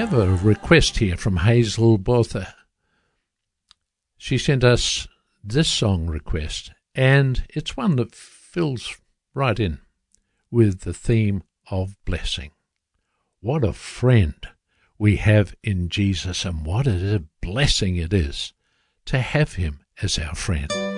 have a request here from Hazel Botha. She sent us this song request, and it's one that fills right in with the theme of blessing. What a friend we have in Jesus, and what a blessing it is to have him as our friend.